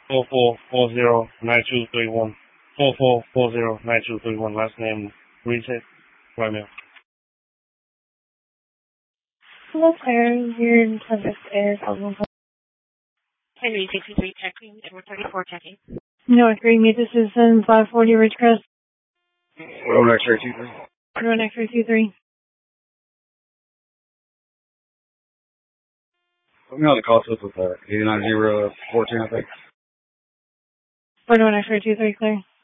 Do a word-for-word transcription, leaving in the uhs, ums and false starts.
four four four zero nine two three one. four four four zero nine two three one. Last name, Reset, Romeo. Hello, Claire. Your subject is Alvin. Henry sixty-three checking, Edward thirty-four checking. North Green, meet this is in five forty Ridgecrest. One X-ray two three. One X-ray two three. Put me on the call list with uh, eight nine zero fourteen, I think. One X-ray two three, Claire.